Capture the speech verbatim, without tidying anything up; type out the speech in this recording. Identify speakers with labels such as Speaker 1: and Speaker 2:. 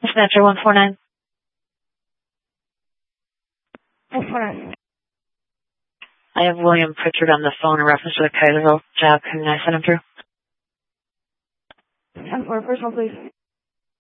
Speaker 1: Dispatcher one four nine.
Speaker 2: one four nine.
Speaker 1: I have William Pritchard on the phone in reference to the Kaiserville job. Can I send him through?
Speaker 2: ten four, first one, please.